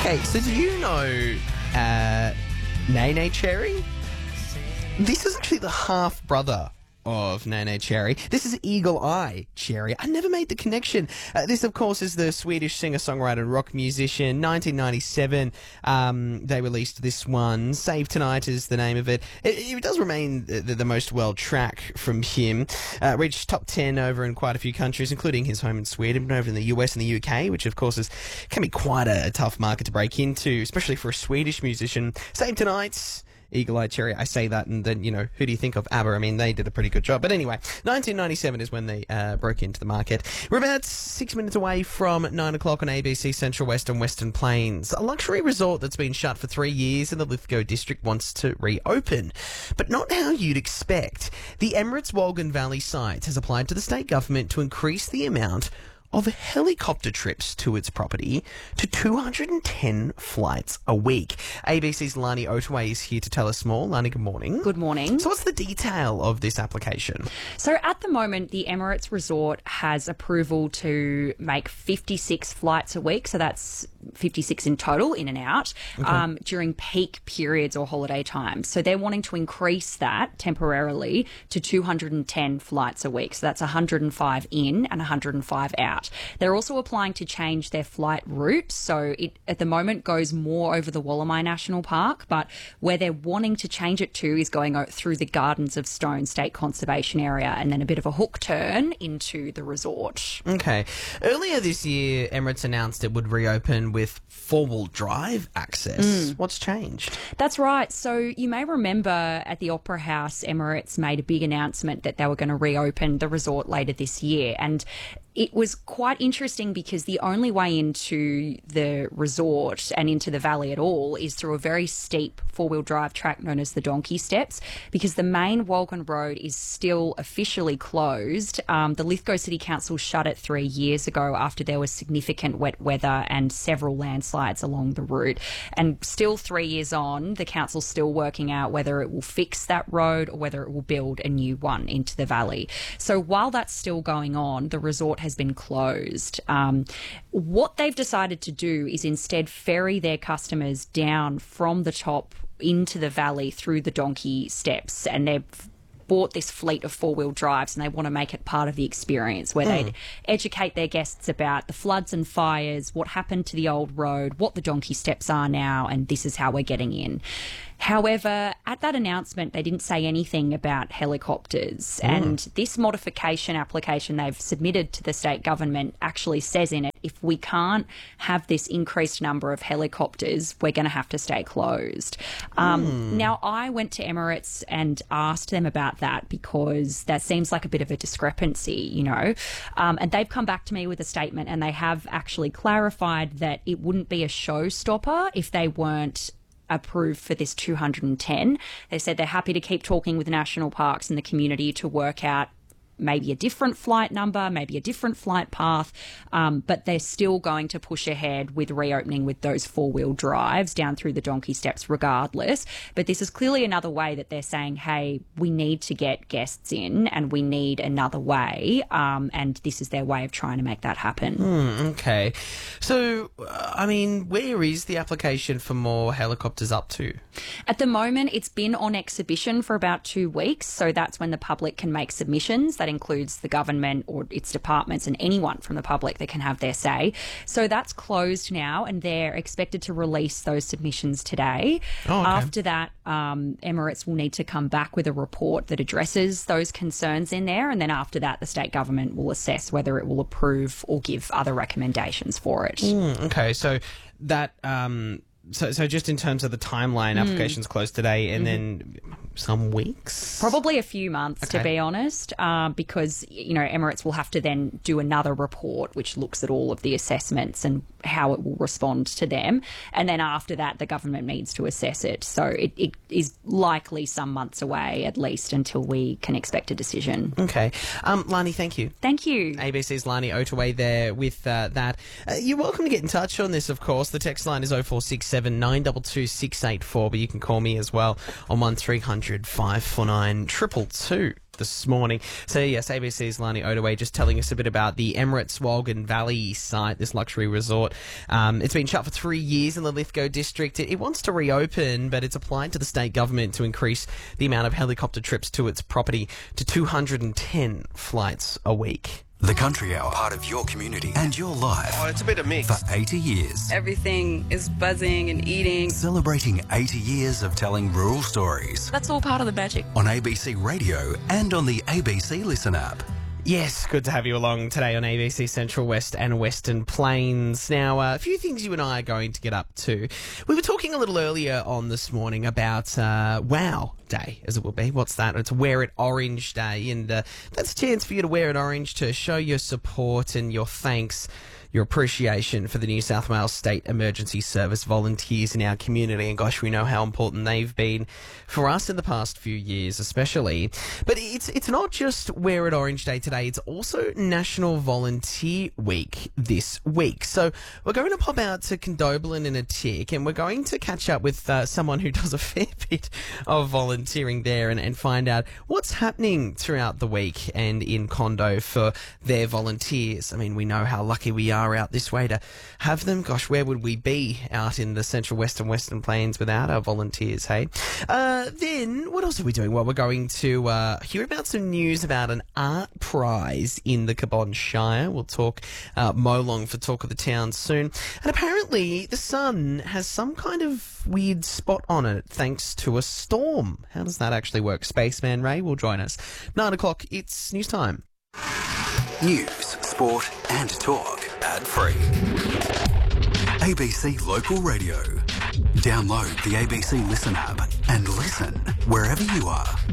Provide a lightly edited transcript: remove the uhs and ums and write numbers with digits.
Okay, so do you know Nene Cherry? This is actually the half-brother of Nene Cherry. This is Eagle Eye Cherry. I never made the connection. This, of course, is the Swedish singer-songwriter and rock musician. 1997, they released this one. Save Tonight is the name of it. It does remain the most well track from him. Reached top 10 over in quite a few countries, including his home in Sweden, but over in the US and the UK, which, of course, can be quite a tough market to break into, especially for a Swedish musician. Save Tonight, Eagle Eye Cherry. I say that, and then, who do you think of? ABBA. I mean, they did a pretty good job. But anyway, 1997 is when they broke into the market. We're about 6 minutes away from 9 o'clock on ABC Central West and Western Plains. A luxury resort that's been shut for 3 years in the Lithgow district wants to reopen. But not how you'd expect. The Emirates Wolgan Valley site has applied to the state government to increase the amount of helicopter trips to its property to 210 flights a week. ABC's Lani Otaway is here to tell us more. Lani, good morning. Good morning. So what's the detail of this application? So at the moment, the Emirates Resort has approval to make 56 flights a week. So that's 56 in total, in and out, during peak periods or holiday times. So they're wanting to increase that temporarily to 210 flights a week. So that's 105 in and 105 out. They're also applying to change their flight route. So it, at the moment, goes more over the Wollamai National Park, but where they're wanting to change it to is going through the Gardens of Stone State Conservation Area and then a bit of a hook turn into the resort. Okay. Earlier this year, Emirates announced it would reopen with four-wheel drive access. What's changed? That's right. So you may remember at the Opera House, Emirates made a big announcement that they were going to reopen the resort later this year. And it was quite interesting because the only way into the resort and into the valley at all is through a very steep four-wheel drive track known as the Donkey Steps, because the main Wolgan Road is still officially closed. The Lithgow City Council shut it 3 years ago after there was significant wet weather and several landslides along the route. And still 3 years on, the council's still working out whether it will fix that road or whether it will build a new one into the valley. So while that's still going on, the resort has been closed. What they've decided to do is instead ferry their customers down from the top into the valley through the Donkey Steps, and they've bought this fleet of four-wheel drives and they want to make it part of the experience where they'd educate their guests about the floods and fires, what happened to the old road, what the Donkey Steps are now, and this is how we're getting in. However, at that announcement, they didn't say anything about helicopters. And this modification application they've submitted to the state government actually says in it, if we can't have this increased number of helicopters, we're going to have to stay closed. Now, I went to Emirates and asked them about that because that seems like a bit of a discrepancy, and they've come back to me with a statement, and they have actually clarified that it wouldn't be a showstopper if they weren't approved for this 210. They said they're happy to keep talking with national parks and the community to work out maybe a different flight number, maybe a different flight path, but they're still going to push ahead with reopening with those four-wheel drives down through the Donkey Steps regardless. But this is clearly another way that they're saying, hey, we need to get guests in and we need another way, and this is their way of trying to make that happen. Okay. So, where is the application for more helicopters up to? At the moment, it's been on exhibition for about 2 weeks, so that's when the public can make submissions. That includes the government or its departments and anyone from the public that can have their say. So that's closed now, and they're expected to release those submissions today. After that, Emirates will need to come back with a report that addresses those concerns in there, and then after that, the state government will assess whether it will approve or give other recommendations for it. Okay, so that... So just in terms of the timeline, applications closed today and then some weeks? Probably a few months, to be honest, because, Emirates will have to then do another report which looks at all of the assessments and how it will respond to them. And then after that, the government needs to assess it. So it is likely some months away, at least, until we can expect a decision. Okay. Lani, thank you. Thank you. ABC's Lani Otaway there with that. You're welcome to get in touch on this, of course. The text line is 0467 922 684, but you can call me as well on 1300 549 222. this morning. So yes, ABC's Lani Odaway just telling us a bit about the Emirates Walgan Valley site, this luxury resort. It's been shut for 3 years in the Lithgow district. It wants to reopen, but it's applied to the state government to increase the amount of helicopter trips to its property to 210 flights a week. The Country Hour, part of your community and your life. Oh, it's a bit of mix. For 80 years. Everything is buzzing and eating. Celebrating 80 years of telling rural stories. That's all part of the magic. On ABC Radio and on the ABC Listen app. Yes, good to have you along today on ABC Central West and Western Plains. Now, a few things you and I are going to get up to. We were talking a little earlier on this morning about Wow Day, as it will be. What's that? It's Wear It Orange Day, and that's a chance for you to wear it orange to show your support and your thanks, your appreciation for the New South Wales State Emergency Service volunteers in our community. And gosh, we know how important they've been for us in the past few years, especially. But it's not just Wear It Orange Day today, it's also National Volunteer Week this week. So we're going to pop out to Condobolin in a tick, and we're going to catch up with someone who does a fair bit of volunteering there and find out what's happening throughout the week and in Condo for their volunteers. I mean, we know how lucky we are out this way to have them. Gosh, where would we be out in the Central West and Western Plains without our volunteers, hey? Then, what else are we doing? Well, we're going to hear about some news about an art prize in the Cabonne Shire. We'll talk Molong for Talk of the Town soon. And apparently, the sun has some kind of weird spot on it thanks to a storm. How does that actually work? Spaceman Ray will join us. 9 o'clock, it's news time. News, sport and talk. Ad-free. ABC Local Radio. Download the ABC Listen app and listen wherever you are.